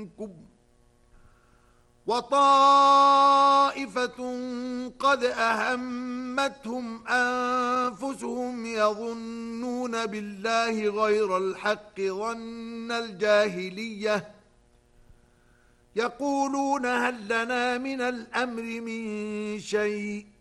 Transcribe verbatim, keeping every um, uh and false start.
منكم وطائفة قد أهمتهم أنفسهم يظنون بالله غير الحق ظن الجاهلية يقولون هل لنا من الأمر من شيء